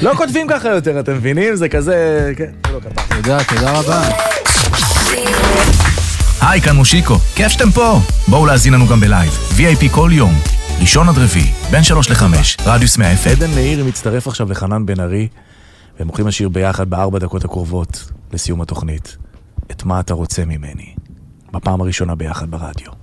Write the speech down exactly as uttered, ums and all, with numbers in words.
לא כותבים ככה יותר, אתם מבינים? זה כזה... תודה, תודה רבה. היי, כאן מושיקו, כיף שאתם פה. בואו להזין לנו גם בלייב, וי איי פי כל יום, ראשון עד רביעי, בין שלוש לחמש, רדיוס מאה אפס. עדן מאיר מצטרף עכשיו לחנן בן ארי, והם הולכים לשיר ביחד בארבע דקות הקרובות לסיום התוכנית. את מה אתה רוצה ממני? בפעם הראשונה ביחד ברדיו.